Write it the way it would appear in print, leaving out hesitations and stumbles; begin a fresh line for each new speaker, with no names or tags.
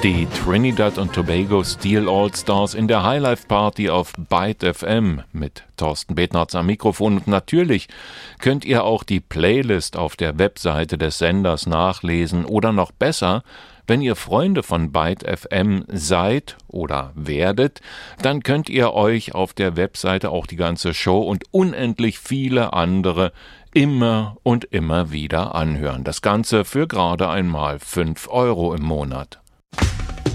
Die Trinidad und Tobago Steel All-Stars in der Highlife Party auf Byte FM mit Thorsten Betnarz am Mikrofon. Und natürlich könnt ihr auch die Playlist auf der Webseite des Senders nachlesen oder noch besser, wenn ihr Freunde von Byte FM seid oder werdet, dann könnt ihr euch auf der Webseite auch die ganze Show und unendlich viele andere immer und immer wieder anhören. Das Ganze für gerade einmal 5 € im Monat.